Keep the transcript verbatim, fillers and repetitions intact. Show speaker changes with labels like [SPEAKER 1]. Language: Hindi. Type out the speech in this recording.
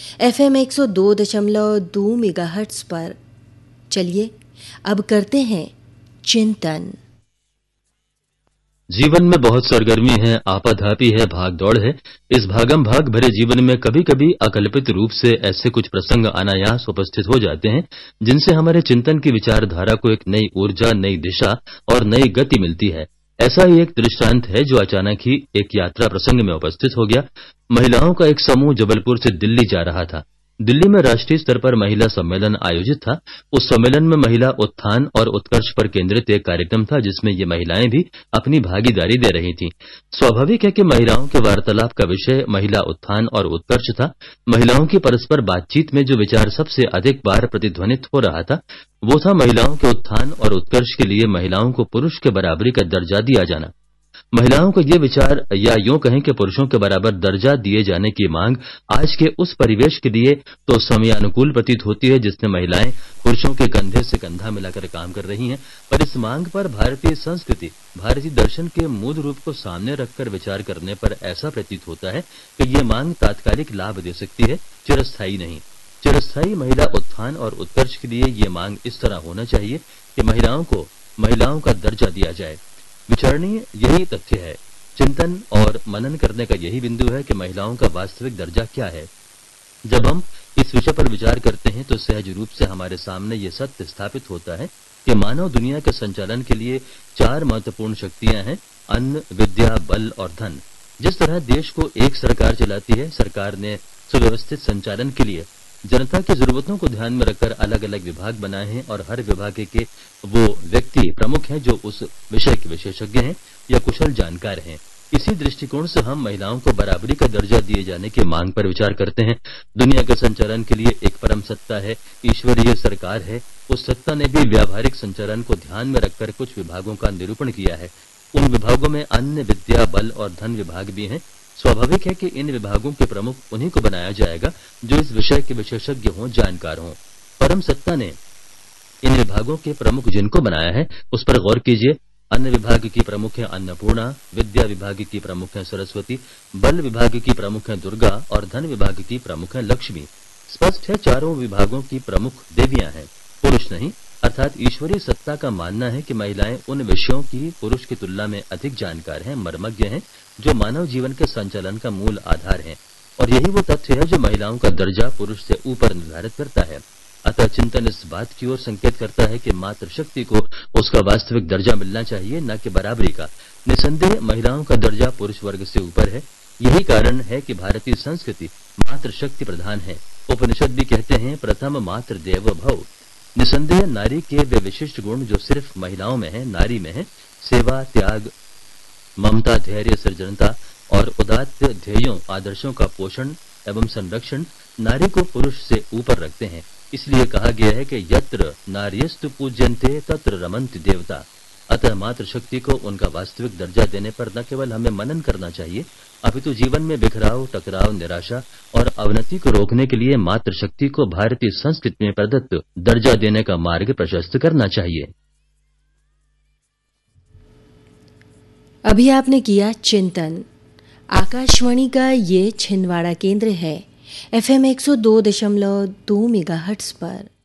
[SPEAKER 1] एफएम एक सौ दो दशमलव दो मेगाहर्ट्ज़ पर। चलिए अब करते हैं चिंतन।
[SPEAKER 2] जीवन में बहुत सरगर्मी है, आपाधापी है, भाग दौड़ है। इस भागम भाग भरे जीवन में कभी कभी अकल्पित रूप से ऐसे कुछ प्रसंग अनायास उपस्थित हो जाते हैं जिनसे हमारे चिंतन की विचारधारा को एक नई ऊर्जा, नई दिशा और नई गति मिलती है। ऐसा ही एक दृष्टांत है जो अचानक ही एक यात्रा प्रसंग में उपस्थित हो गया। महिलाओं का एक समूह जबलपुर से दिल्ली जा रहा था। दिल्ली में राष्ट्रीय स्तर पर महिला सम्मेलन आयोजित था। उस सम्मेलन में महिला उत्थान और उत्कर्ष पर केंद्रित एक कार्यक्रम था जिसमें ये महिलाएं भी अपनी भागीदारी दे रही थीं। स्वाभाविक है कि महिलाओं के वार्तालाप का विषय महिला उत्थान और उत्कर्ष था। महिलाओं की परस्पर बातचीत में जो विचार सबसे अधिक बार प्रतिध्वनित हो रहा था वो था महिलाओं के उत्थान और उत्कर्ष के लिए महिलाओं को पुरुष के बराबरी का दर्जा दिया जाना। महिलाओं को ये विचार, या यूं कहें कि पुरुषों के बराबर दर्जा दिए जाने की मांग आज के उस परिवेश के लिए तो समयानुकूल प्रतीत होती है जिसमें महिलाएं पुरुषों के कंधे से कंधा मिलाकर काम कर रही हैं। पर इस मांग पर भारतीय संस्कृति, भारतीय दर्शन के मूल रूप को सामने रखकर विचार करने पर ऐसा प्रतीत होता है कि ये मांग तात्कालिक लाभ दे सकती है, चिरस्थायी नहीं। चिरस्थायी महिला उत्थान और उत्कर्ष के लिए ये मांग इस तरह होना चाहिए कि महिलाओं को महिलाओं का दर्जा दिया जाए। विचारणीय यही तथ्य है। चिंतन और मनन करने का यही बिंदु है कि महिलाओं का वास्तविक दर्जा क्या है। जब हम इस विषय पर विचार करते हैं तो सहज रूप से हमारे सामने ये सत्य स्थापित होता है कि मानव दुनिया के संचालन के लिए चार महत्वपूर्ण शक्तियां हैं: अन्न, विद्या, बल और धन। जिस तरह देश को एक सरकार चलाती है, सरकार ने सुव्यवस्थित संचालन के लिए जनता की जरूरतों को ध्यान में रखकर अलग अलग विभाग बनाए हैं और हर विभाग के वो व्यक्ति प्रमुख हैं जो उस विषय के विशेषज्ञ हैं या कुशल जानकार हैं। इसी दृष्टिकोण से हम महिलाओं को बराबरी का दर्जा दिए जाने की मांग पर विचार करते हैं। दुनिया के संचालन के लिए एक परम सत्ता है, ईश्वरीय सरकार है। उस सत्ता ने भी व्यावहारिक संचालन को ध्यान में रखकर कुछ विभागों का निरूपण किया है। उन विभागों में अन्न, विद्या, बल और धन विभाग भी हैं। स्वाभाविक है कि इन विभागों के प्रमुख उन्हीं को बनाया जाएगा जो इस विषय के विशेषज्ञ हों, जानकार हों। परम सत्ता ने इन विभागों के प्रमुख जिनको बनाया है उस पर गौर कीजिए। अन्न विभाग की प्रमुख है अन्नपूर्णा, विद्या विभाग की प्रमुख है सरस्वती, बल विभाग की प्रमुख है दुर्गा और धन विभाग की प्रमुख है लक्ष्मी। स्पष्ट है चारों विभागों की प्रमुख देवियां हैं, पुरुष नहीं। अर्थात ईश्वरीय सत्ता का मानना है कि महिलाएं उन विषयों की पुरुष की तुलना में अधिक जानकार हैं, मर्मज्ञ हैं, जो मानव जीवन के संचालन का मूल आधार हैं। और यही वो तथ्य है जो महिलाओं का दर्जा पुरुष से ऊपर निर्धारित करता है। अतः चिंतन इस बात की ओर संकेत करता है कि मातृशक्ति को उसका वास्तविक दर्जा मिलना चाहिए, न कि बराबरी का। निसंदेह महिलाओं का दर्जा पुरुष वर्ग से ऊपर है। यही कारण है कि भारतीय संस्कृति मातृशक्ति प्रधान है। उपनिषद भी कहते हैं, प्रथम मातृ देव भव। निसंदेह नारी के वे विशिष्ट गुण जो सिर्फ महिलाओं में है, नारी में है। सेवा, त्याग, ममता, धैर्य, सृजनता और उदात्त ध्येयों, आदर्शों का पोषण एवं संरक्षण नारी को पुरुष से ऊपर रखते हैं। इसलिए कहा गया है कि यत्र नार्यस्तु पूज्यन्ते तत्र रमन्ति देवता। अतः मातृशक्ति को उनका वास्तविक दर्जा देने पर न केवल हमें मनन करना चाहिए, अपितु जीवन में बिखराव, टकराव, निराशा और अवनति को रोकने के लिए मातृशक्ति को भारतीय संस्कृति में प्रदत्त दर्जा देने का मार्ग प्रशस्त करना चाहिए।
[SPEAKER 1] अभी आपने किया चिंतन। आकाशवाणी का ये छिंदवाड़ा केंद्र है, एफएम एक सौ दो दशमलव दो मेगाहर्ट्ज़ पर।